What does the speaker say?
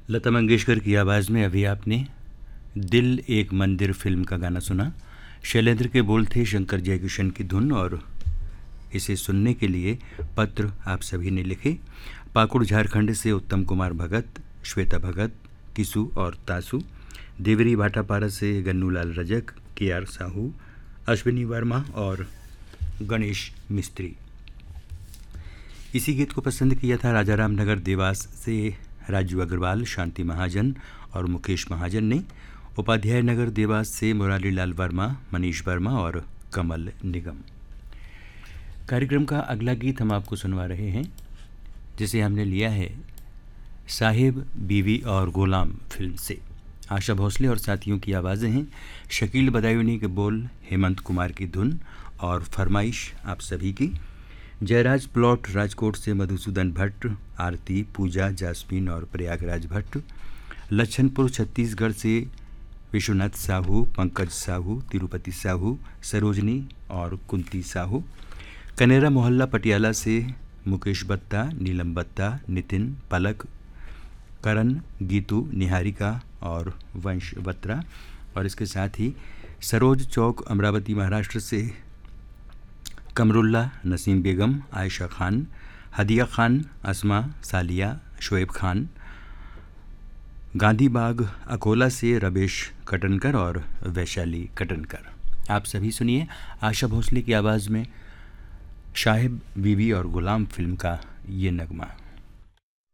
लता मंगेशकर की आवाज़ में अभी आपने दिल एक मंदिर फिल्म का गाना सुना। शैलेंद्र के बोल थे शंकर जयकिशन की धुन, और इसे सुनने के लिए पत्र आप सभी ने लिखे। पाकुड़ झारखंड से उत्तम कुमार भगत, श्वेता भगत, किसु और तासु। देवरी भाटापारा से गन्नूलाल रजक, के.आर. साहू, अश्विनी वर्मा और गणेश मिस्त्री। इसी गीत को पसंद किया था राजाराम नगर देवास से राजू अग्रवाल, शांति महाजन और मुकेश महाजन ने। उपाध्याय नगर देवास से मुरारी लाल वर्मा, मनीष वर्मा और कमल निगम। कार्यक्रम का अगला गीत हम आपको सुनवा रहे हैं, जिसे हमने लिया है साहिब, बीवी और गुलाम फिल्म से। आशा भोसले और साथियों की आवाज़ें हैं। शकील बदायूनी के बोल, हेमंत कुमार की धुन और फरमाइश आप सभी की। जयराज प्लॉट राजकोट से मधुसूदन भट्ट, आरती, पूजा, जासमीन और प्रयागराज भट्ट। लच्छनपुर छत्तीसगढ़ से विश्वनाथ साहू, पंकज साहू, तिरुपति साहू, सरोजनी और कुंती साहू। कनेरा मोहल्ला पटियाला से मुकेश बत्ता, नीलम बत्ता, नितिन, पलक, करण, गीतू, निहारिका और वंश बत्रा। और इसके साथ ही सरोज चौक अमरावती महाराष्ट्र से कमरुल्ला, नसीम बेगम, आयशा खान, हदिया खान, अस्मा, सालिया, शोएब खान। गांधी बाग अकोला से रमेश कटनकर और वैशाली कटनकर। आप सभी सुनिए आशा भोसले की आवाज़ में साहिब, बीवी और गुलाम फिल्म का ये नगमा।